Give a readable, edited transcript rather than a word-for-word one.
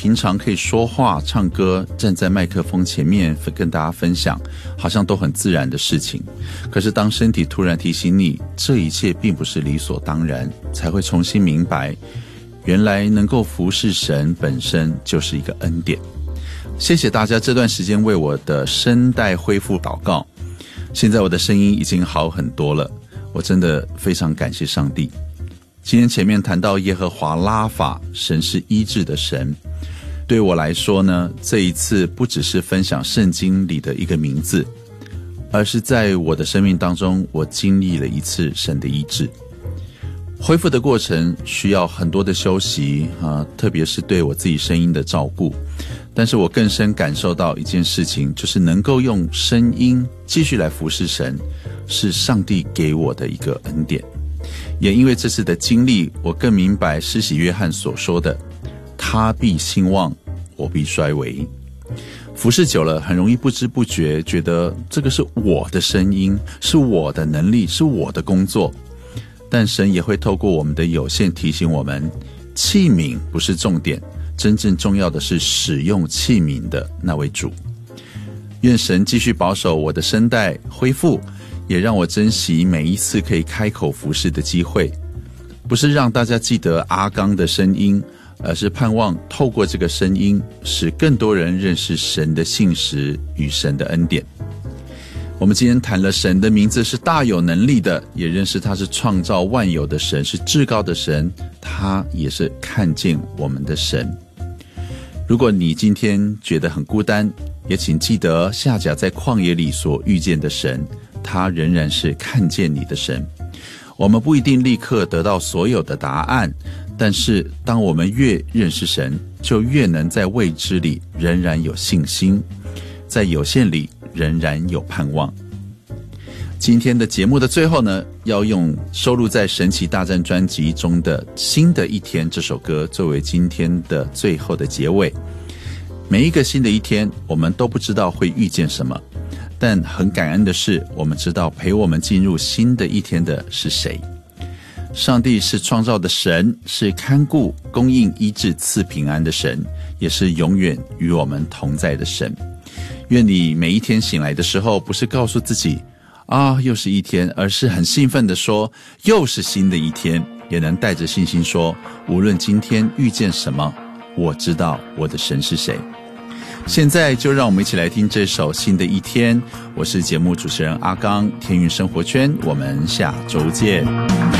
平常可以说话、唱歌，站在麦克风前面跟大家分享，好像都很自然的事情。可是当身体突然提醒你，这一切并不是理所当然，才会重新明白，原来能够服侍神本身就是一个恩典。谢谢大家这段时间为我的声带恢复祷告，现在我的声音已经好很多了，我真的非常感谢上帝。今天前面谈到耶和华拉法，神是医治的神。对我来说呢，这一次不只是分享圣经里的一个名字，而是在我的生命当中，我经历了一次神的医治。恢复的过程需要很多的休息特别是对我自己声音的照顾。但是我更深感受到一件事情，就是能够用声音继续来服侍神，是上帝给我的一个恩典。也因为这次的经历，我更明白施洗约翰所说的，他必兴旺，我必衰微。服侍久了，很容易不知不觉觉得这个是我的声音，是我的能力，是我的工作。但神也会透过我们的有限提醒我们，器皿不是重点，真正重要的是使用器皿的那位主。愿神继续保守我的声带恢复，也让我珍惜每一次可以开口服侍的机会。不是让大家记得阿刚的声音，而是盼望透过这个声音，使更多人认识神的信实与神的恩典。我们今天谈了神的名字是大有能力的，也认识他是创造万有的神，是至高的神，他也是看见我们的神。如果你今天觉得很孤单，也请记得夏甲在旷野里所遇见的神，他仍然是看见你的神。我们不一定立刻得到所有的答案，但是当我们越认识神，就越能在未知里仍然有信心，在有限里仍然有盼望。今天的节目的最后呢，要用收录在神奇大战专辑中的新的一天这首歌作为今天的最后的结尾。每一个新的一天，我们都不知道会遇见什么，但很感恩的是，我们知道陪我们进入新的一天的是谁。上帝是创造的神，是看顾、供应、医治、赐平安的神，也是永远与我们同在的神。愿你每一天醒来的时候，不是告诉自己又是一天，而是很兴奋地说又是新的一天，也能带着信心说，无论今天遇见什么，我知道我的神是谁。现在就让我们一起来听这首新的一天。我是节目主持人阿刚，天运生活圈，我们下周见。